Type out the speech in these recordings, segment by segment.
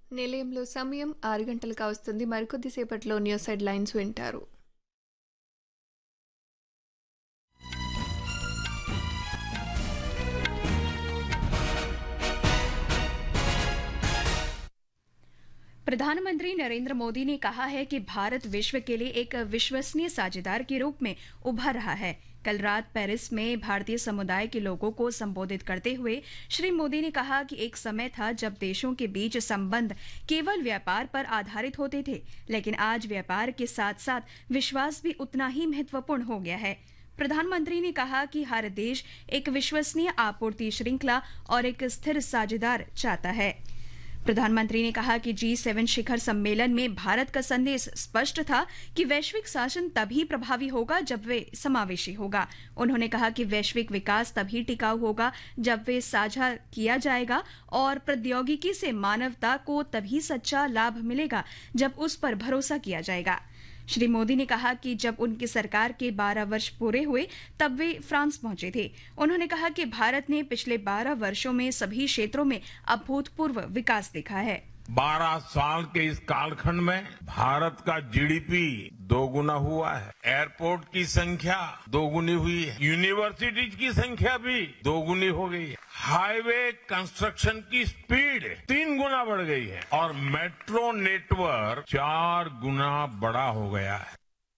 నిలయంలో సమయం 6 గంటలు కావస్తుంది. మరికొద్దిసేపట్లో న్యూస్ హెడ్‌లైన్స్ వింటారు. प्रधानमंत्री नरेंद्र मोदी ने कहा है कि भारत विश्व के लिए एक विश्वसनीय साझेदार के रूप में उभर रहा है। कल रात पेरिस में भारतीय समुदाय के लोगों को संबोधित करते हुए श्री मोदी ने कहा कि एक समय था जब देशों के बीच संबंध केवल व्यापार पर आधारित होते थे, लेकिन आज व्यापार के साथ साथ विश्वास भी उतना ही महत्वपूर्ण हो गया है। प्रधानमंत्री ने कहा कि हर देश एक विश्वसनीय आपूर्ति श्रृंखला और एक स्थिर साझेदार चाहता है। प्रधानमंत्री ने कहा कि G7 शिखर सम्मेलन में भारत का संदेश स्पष्ट था कि वैश्विक शासन तभी प्रभावी होगा जब वे समावेशी होगा। उन्होंने कहा कि वैश्विक विकास तभी टिकाऊ होगा जब वे साझा किया जाएगा और प्रौद्योगिकी से मानवता को तभी सच्चा लाभ मिलेगा जब उस पर भरोसा किया जाएगा। श्री मोदी ने कहा कि जब उनकी सरकार के 12 वर्ष पूरे हुए तब वे फ्रांस पहुंचे थे। उन्होंने कहा कि भारत ने पिछले 12 वर्षों में सभी क्षेत्रों में अभूतपूर्व विकास देखा है। 12 साल के इस कालखंड में भारत का जीडीपी दोगुना हुआ है, एयरपोर्ट की संख्या दोगुनी हुई है, यूनिवर्सिटीज की संख्या भी दोगुनी हो गई है, हाईवे कंस्ट्रक्शन की स्पीड 3 गुना बढ़ गई है और मेट्रो नेटवर्क 4 गुना बड़ा हो गया है।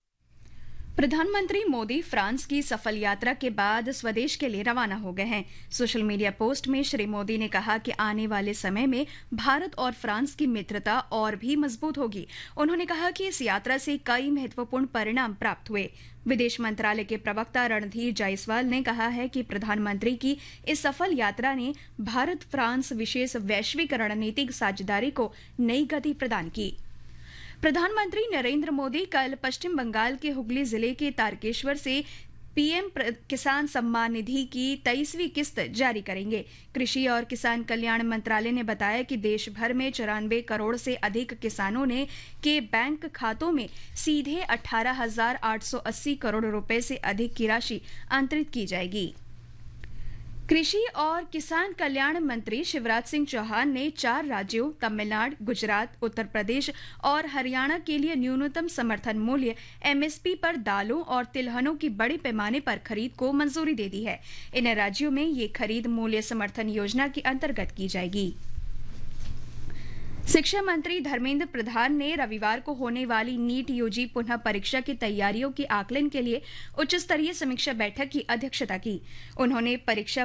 प्रधानमंत्री मोदी फ्रांस की सफल यात्रा के बाद स्वदेश के लिए रवाना हो गए हैं। सोशल मीडिया पोस्ट में श्री मोदी ने कहा कि आने वाले समय में भारत और फ्रांस की मित्रता और भी मजबूत होगी। उन्होंने कहा कि इस यात्रा से कई महत्वपूर्ण परिणाम प्राप्त हुए। विदेश मंत्रालय के प्रवक्ता रणधीर जायसवाल ने कहा है कि प्रधानमंत्री की इस सफल यात्रा ने भारत फ्रांस विशेष वैश्विक रणनीतिक साझेदारी को नई गति प्रदान की। प्रधानमंत्री नरेंद्र मोदी कल पश्चिम बंगाल के हुगली जिले के तारकेश्वर से पीएम किसान सम्मान निधि की 23वीं किस्त जारी करेंगे। कृषि और किसान कल्याण मंत्रालय ने बताया कि देश भर में 94 करोड़ से अधिक किसानों ने के बैंक खातों में सीधे 18,880 करोड़ रुपए से अधिक की राशि अंतरित की जाएगी। कृषि और किसान कल्याण मंत्री शिवराज सिंह चौहान ने 4 राज्यों तमिलनाडु, गुजरात, उत्तर प्रदेश और हरियाणा के लिए न्यूनतम समर्थन मूल्य एमएसपी पर दालों और तिलहनों की बड़े पैमाने पर खरीद को मंजूरी दे दी है। इन राज्यों में ये खरीद मूल्य समर्थन योजना के अंतर्गत की जाएगी। शिक्षा मंत्री धर्मेंद्र प्रधान ने रविवार को होने वाली नीट यूजी पुनः परीक्षा की तैयारियों के आकलन के लिए उच्च स्तरीय समीक्षा बैठक की अध्यक्षता की। उन्होंने परीक्षा